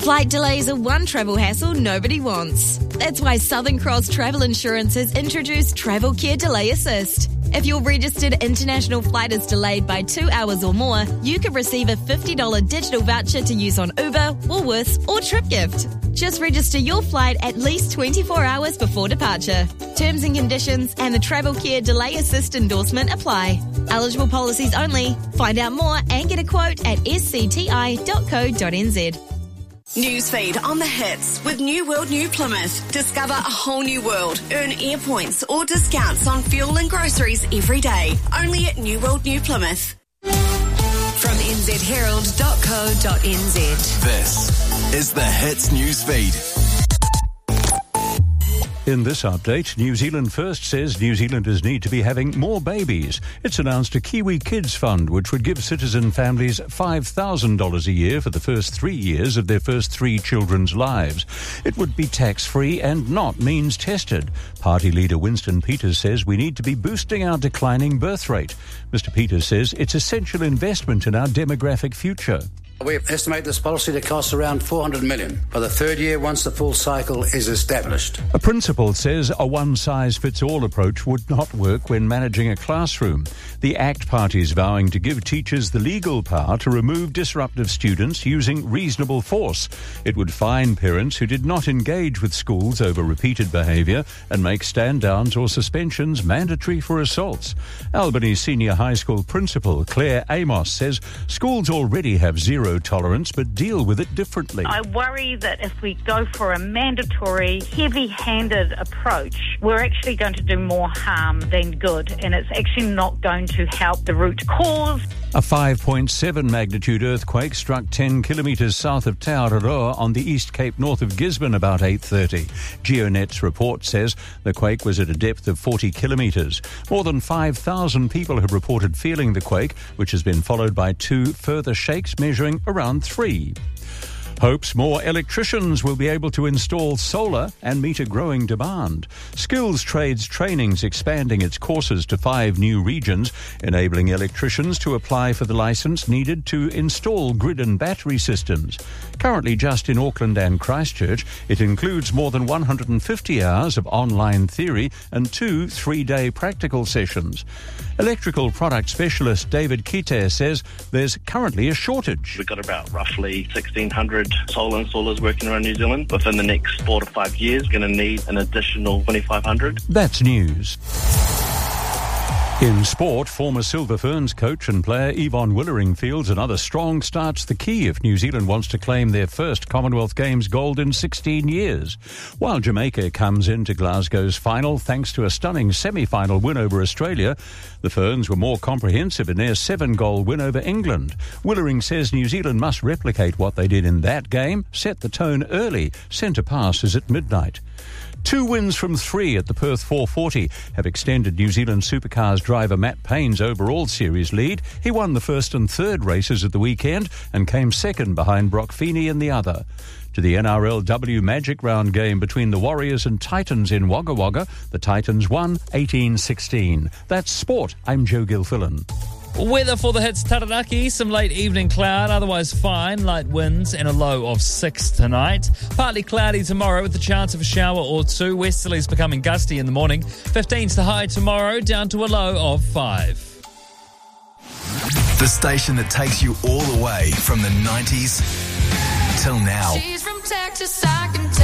Flight delays are one travel hassle nobody wants. That's why Southern Cross Travel Insurance has introduced Travel Care Delay Assist. If your registered international flight is delayed by 2 hours or more, you could receive a $50 digital voucher to use on Uber, Woolworths or TripGift. Just register your flight at least 24 hours before departure. Terms and conditions and the Travel Care Delay Assist endorsement apply. Eligible policies only. Find out more and get a quote at scti.co.nz. Newsfeed on the hits with New World New Plymouth. Discover a whole new world. Earn air points or discounts on fuel and groceries every day. Only at New World New Plymouth. From nzherald.co.nz. This is the Hits Newsfeed. In this update, New Zealand First says New Zealanders need to be having more babies. It's announced a Kiwi Kids Fund, which would give citizen families $5,000 a year for the first 3 years of their first 3 children's lives. It would be tax-free and not means-tested. Party leader Winston Peters says we need to be boosting our declining birth rate. Mr. Peters says it's essential investment in our demographic future. We estimate this policy to cost around $400 million for the third year once the full cycle is established. A principal says a one-size-fits-all approach would not work when managing a classroom. The ACT Party is vowing to give teachers the legal power to remove disruptive students using reasonable force. It would fine parents who did not engage with schools over repeated behaviour and make stand-downs or suspensions mandatory for assaults. Albany Senior High School principal Claire Amos says schools already have zero tolerance but deal with it differently. I worry that if we go for a mandatory, heavy-handed approach, we're actually going to do more harm than good, and it's actually not going to help the root cause. A 5.7 magnitude earthquake struck 10 kilometres south of Tauraroa on the East Cape north of Gisborne about 8:30. GeoNet's report says the quake was at a depth of 40 kilometres. More than 5,000 people have reported feeling the quake, which has been followed by 2 further shakes measuring around 3. Hopes more electricians will be able to install solar and meet a growing demand. Skills Trades Training's expanding its courses to 5 new regions, enabling electricians to apply for the licence needed to install grid and battery systems. Currently just in Auckland and Christchurch, it includes more than 150 hours of online theory and 2 3-day practical sessions. Electrical product specialist David Kite says there's currently a shortage. We've got about roughly 1,600 solar installers working around New Zealand. Within the next 4 to 5 years, we're going to need an additional 2,500. That's news. In sport, former Silver Ferns coach and player Yvonne Willering feels another strong start's the key if New Zealand wants to claim their first Commonwealth Games gold in 16 years. While Jamaica comes into Glasgow's final thanks to a stunning semi-final win over Australia, the Ferns were more comprehensive in their 7-goal win over England. Willering says New Zealand must replicate what they did in that game, set the tone early, centre passes at midnight. 2 wins from 3 at the Perth 440 have extended New Zealand Supercars driver Matt Payne's overall series lead. He won the first and third races at the weekend and came second behind Brock Feeney in the other. To the NRLW Magic Round game between the Warriors and Titans in Wagga Wagga, the Titans won 18-16. That's sport. I'm Joe Gilfillan. Weather for the hits Taranaki, some late evening cloud, otherwise fine, light winds and a low of 6 tonight. Partly cloudy tomorrow with the chance of a shower or 2. Westerlies becoming gusty in the morning. 15's the high tomorrow, down to a low of 5. The station that takes you all the way from the 90s till now. She's from Texas, I can